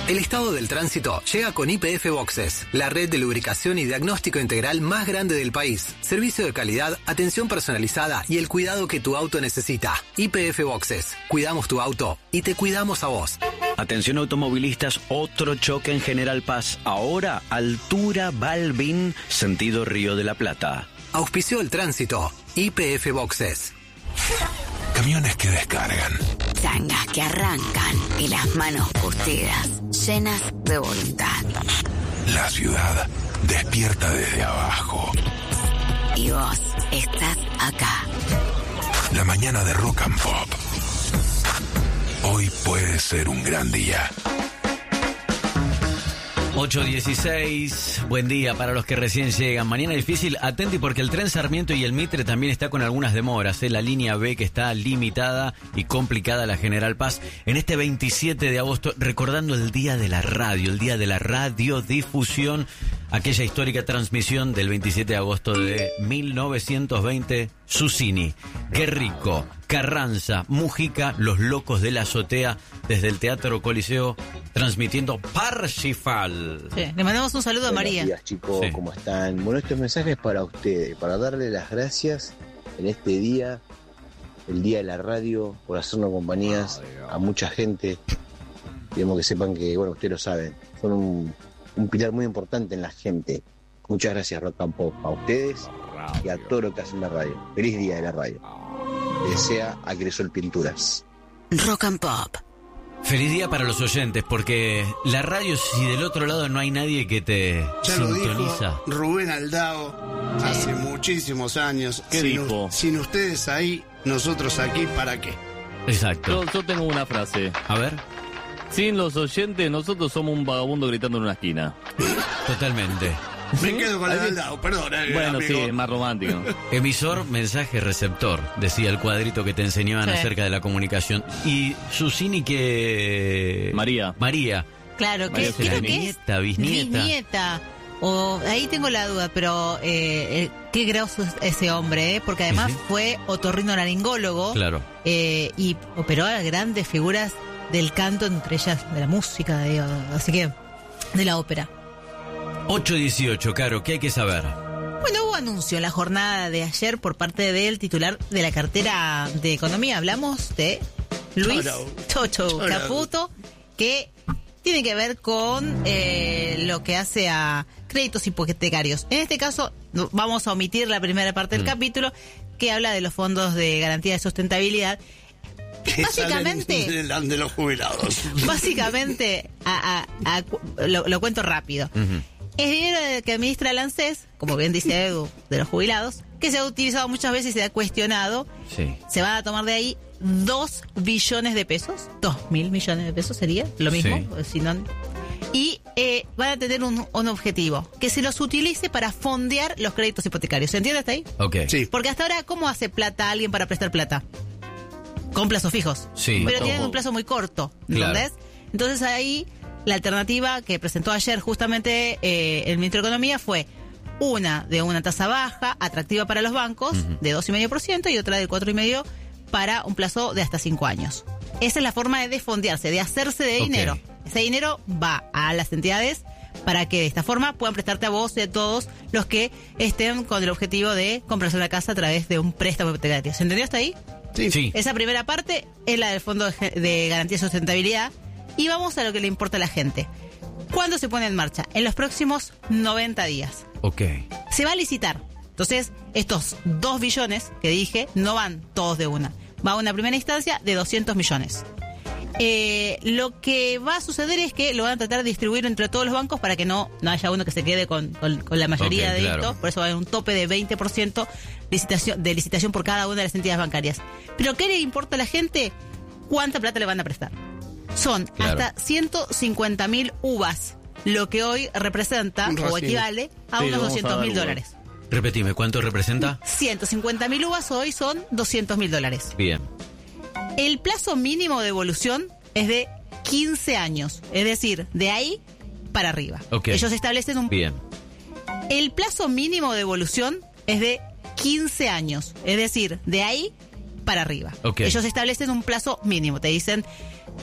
El estado del tránsito llega con YPF Boxes, la red de lubricación y diagnóstico integral más grande del país. Servicio de calidad, atención personalizada y el cuidado que tu auto necesita. YPF Boxes. Cuidamos tu auto y te cuidamos a vos. Atención automovilistas, otro choque en General Paz. Ahora, altura Balbín, sentido Río de la Plata. Auspició el tránsito. YPF Boxes. Camiones que descargan. Tangas que arrancan y las manos posteras, llenas de voluntad. La ciudad despierta desde abajo. Y vos estás acá. La mañana de Rock and Pop. Hoy puede ser un gran día. 8:16, buen día para los que recién llegan. Mañana difícil, atenti porque el tren Sarmiento y el Mitre también está con algunas demoras. La línea B que está limitada y complicada, la General Paz. En este 27 de agosto, recordando el Día de la Radio, el Día de la Radiodifusión, aquella histórica transmisión del 27 de agosto de 1920, Susini, Guerrico, Carranza, Mujica, Los Locos de la Azotea, desde el Teatro Coliseo, transmitiendo Parsifal. Sí, le mandamos un saludo a María. Buenos días, chicos, Sí. ¿cómo están? Bueno, este mensaje es para ustedes, para darle las gracias en este día, el Día de la Radio, por hacernos compañías a mucha gente. Queremos que sepan que, bueno, ustedes lo saben, son un pilar muy importante en la gente. Muchas gracias, Rock and Pop, a ustedes y a todo lo que hacen la radio. Feliz Día de la Radio. Les desea Agresol Pinturas. Rock and Pop. Feliz día para los oyentes, porque la radio, si del otro lado no hay nadie que te Ya lo sintoniza. dijo Rubén Aldao hace muchísimos años. ¿Qué dijo? Sin ustedes ahí, nosotros aquí, ¿para qué? Exacto. Yo tengo una frase. A ver, Sin los oyentes, nosotros somos un vagabundo gritando en una esquina. totalmente. Me quedo con el de Aldao, perdón. Bueno, amigo. sí, es más romántico. Emisor, mensaje, receptor, decía el cuadrito que te enseñaban Sí. acerca de la comunicación. Y Susini que... María. Claro, que María creo Susini. que es Nieta, bisnieta. bisnieta. O ahí tengo la duda, pero qué groso es ese hombre, porque además Sí, sí. fue otorrinolaringólogo Claro. y operó a grandes figuras del canto, entre ellas de la música, digo, así que de la ópera. 8:18, Caro, ¿qué hay que saber? Bueno, hubo anuncio en la jornada de ayer por parte del titular de la cartera de Economía. Hablamos de Luis Chocho Caputo, que tiene que ver con lo que hace a créditos hipotecarios. En este caso, vamos a omitir la primera parte del capítulo, que habla de los fondos de garantía de sustentabilidad. Que Básicamente, salen de los jubilados. básicamente lo cuento rápido. Es dinero que administra el ANSES, como bien dice Edu, de los jubilados, que se ha utilizado muchas veces y se ha cuestionado. Sí. Se van a tomar de ahí 2 billones de pesos, 2.000 millones de pesos sería lo mismo, Sí. si no. Y van a tener un objetivo, que se los utilice para fondear los créditos hipotecarios. ¿Se entiende hasta ahí? Ok. Sí. Porque hasta ahora, ¿cómo hace plata alguien para prestar plata? Con plazos fijos. Sí. Pero Todo. tienen un plazo muy corto, Claro. ¿entendés? Entonces ahí la alternativa que presentó ayer justamente el ministro de Economía fue una de una tasa baja, atractiva para los bancos, de 2,5%, y otra de 4,5% para un plazo de hasta 5 años. Esa es la forma de desfondearse, de hacerse de Ok. dinero. Ese dinero va a las entidades para que de esta forma puedan prestarte a vos y a todos los que estén con el objetivo de comprarse una casa a través de un préstamo hipotecario. ¿Se entendió hasta ahí? Sí. Esa primera parte es la del Fondo de Garantía de Sustentabilidad. Y vamos a lo que le importa a la gente. ¿Cuándo se pone en marcha? En los próximos 90 días. Ok. Se va a licitar. Entonces, estos 2 billones que dije no van todos de una. Va a una primera instancia de 200 millones. Lo que va a suceder es que lo van a tratar de distribuir entre todos los bancos para que no haya uno que se quede con la mayoría Ok, de claro. esto. Por eso va a haber un tope de 20% de licitación por cada una de las entidades bancarias. Pero ¿qué le importa a la gente? ¿Cuánta plata le van a prestar? Son Claro. hasta 150.000 uvas, lo que hoy representa Un o racimo. equivale a Sí, unos vamos a dar $200.000. Repetime, ¿cuánto representa? 150.000 uvas hoy son $200.000. Bien. El plazo mínimo de evolución es de 15 años, es decir, de ahí para arriba. Ok. Ellos establecen un... Bien. El plazo mínimo de evolución es de 15 años, es decir, de ahí para arriba. Ok. Ellos establecen un plazo mínimo, te dicen